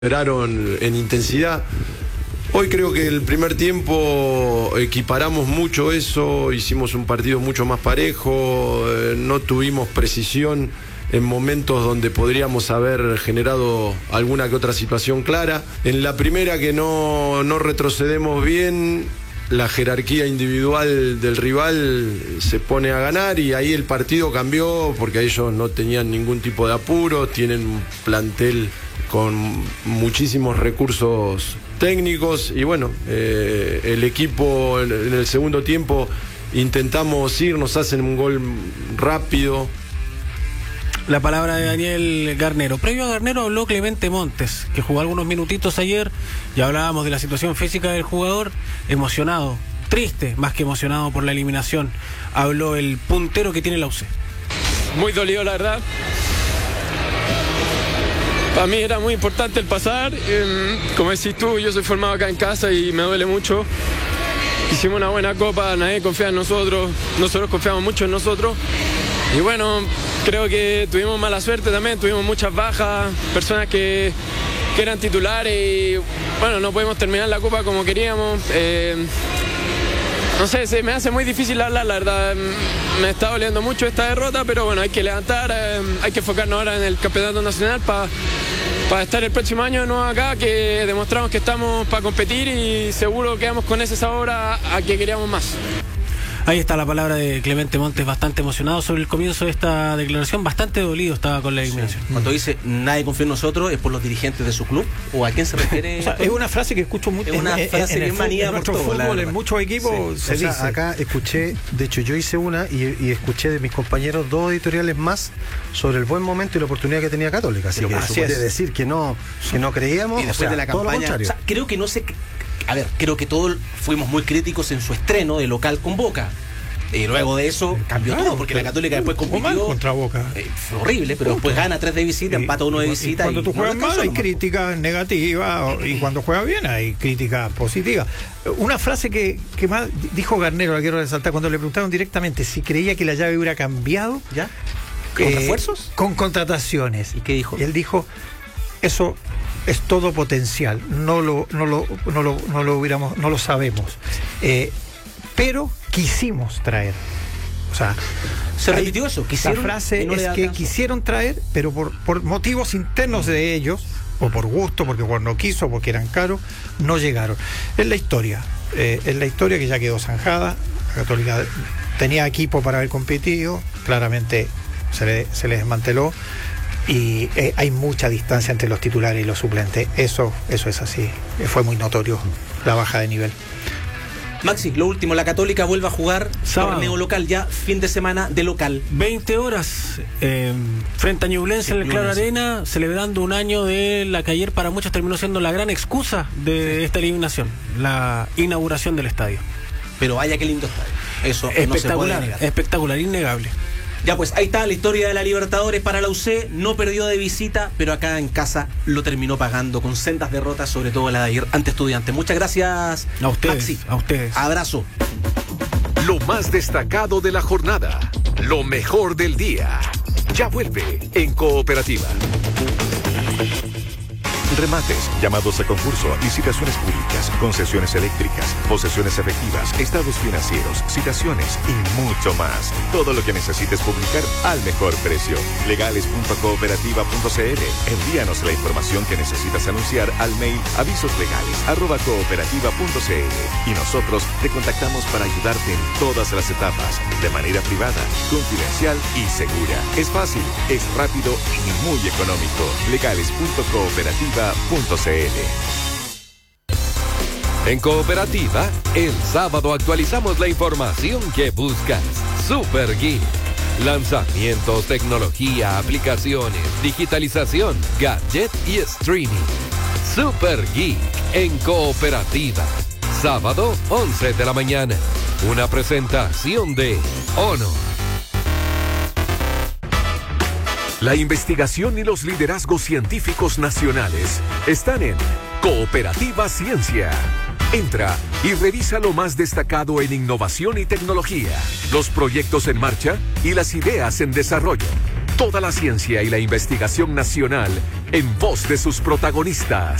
superaron en intensidad. Hoy creo que el primer tiempo equiparamos mucho eso, hicimos un partido mucho más parejo, no tuvimos precisión en momentos donde podríamos haber generado alguna que otra situación clara. En la primera que no retrocedemos bien, la jerarquía individual del rival se pone a ganar y ahí el partido cambió porque ellos no tenían ningún tipo de apuro, tienen un plantel con muchísimos recursos técnicos y bueno, el equipo en el segundo tiempo intentamos ir, nos hacen un gol rápido. La palabra de Daniel Garnero. Previo a Garnero habló Clemente Montes, que jugó algunos minutitos ayer y hablábamos de la situación física del jugador, emocionado, triste, más que emocionado por la eliminación. Habló el puntero que tiene la UC. Muy dolido, la verdad. Para mí era muy importante el pasar. Como decís tú, yo soy formado acá en casa y me duele mucho. Hicimos una buena copa, nadie confía en nosotros confiamos mucho en nosotros. Y bueno, creo que tuvimos mala suerte también, tuvimos muchas bajas, personas que eran titulares y bueno, no podemos terminar la copa como queríamos. No sé, se me hace muy difícil hablar, la verdad. Me está doliendo mucho esta derrota, pero bueno, hay que levantar, hay que enfocarnos ahora en el campeonato nacional para estar el próximo año de nuevo acá, que demostramos que estamos para competir y seguro quedamos con ese sabor a que queríamos más. Ahí está la palabra de Clemente Montes, bastante emocionado sobre el comienzo de esta declaración, bastante dolido estaba con la eliminación. Sí. Cuando dice nadie confía en nosotros, ¿es por los dirigentes de su club? ¿O a quién se refiere? O sea, es una frase que escucho mucho. Es una frase que es manía en nuestro fútbol, en muchos equipos se dice. Acá escuché, de hecho yo hice una y escuché de mis compañeros 2 editoriales más sobre el buen momento y la oportunidad que tenía Católica. Así que eso quiere decir que no creíamos. Y después de la campaña, o sea, creo que no sé. A ver, creo que todos fuimos muy críticos en su estreno de local con Boca. Y luego de eso cambió todo, porque la Católica después compitió contra Boca. Fue horrible, pero después gana 3 de visita, empata 1 de visita. Cuando tú juegas mal hay críticas negativas y cuando juegas bien hay críticas positivas. Una frase que más dijo Garnero, la quiero resaltar, cuando le preguntaron directamente si creía que la llave hubiera cambiado. ¿Ya? ¿Con refuerzos? Con contrataciones. ¿Y qué dijo? Y él dijo, eso es todo potencial, no lo sabemos, pero quisimos traer. O sea, se repitió eso, la frase es que quisieron traer, pero por motivos internos de ellos, o por gusto, porque cuando quiso, porque eran caros, no llegaron. Es la historia que ya quedó zanjada. La Católica tenía equipo para haber competido, claramente se le desmanteló. Y hay mucha distancia entre los titulares y los suplentes. Eso es así. Fue muy notorio la baja de nivel. Maxi, lo último, la Católica vuelve a jugar sábado, torneo local, ya fin de semana de local. 20 horas frente a Ñublense en el Claro Arena, celebrando un año de la que ayer para muchos terminó siendo la gran excusa de esta eliminación, la inauguración del estadio. Pero vaya qué lindo estadio. Eso espectacular, no se puede negar. Espectacular, innegable. Ya pues, ahí está la historia de la Libertadores para la UC, no perdió de visita, pero acá en casa lo terminó pagando con sendas derrotas, sobre todo la de ayer ante Estudiantes. Muchas gracias, a ustedes, Maxi. A ustedes. Abrazo. Lo más destacado de la jornada, lo mejor del día, ya vuelve en Cooperativa. Remates, llamados a concurso, licitaciones públicas, concesiones eléctricas, posesiones efectivas, estados financieros, citaciones y mucho más. Todo lo que necesites publicar al mejor precio. Legales.cooperativa.cl. Envíanos la información que necesitas anunciar al mail avisoslegales@cooperativa.cl y nosotros te contactamos para ayudarte en todas las etapas, de manera privada, confidencial y segura. Es fácil, es rápido y muy económico. Legales.cooperativa.cl. En Cooperativa, el sábado actualizamos la información que buscas. Super Geek. Lanzamientos, tecnología, aplicaciones, digitalización, gadget y streaming. Super Geek en Cooperativa. Sábado, 11 de la mañana. Una presentación de Honor. La investigación y los liderazgos científicos nacionales están en Cooperativa Ciencia. Entra y revisa lo más destacado en innovación y tecnología, los proyectos en marcha y las ideas en desarrollo. Toda la ciencia y la investigación nacional en voz de sus protagonistas.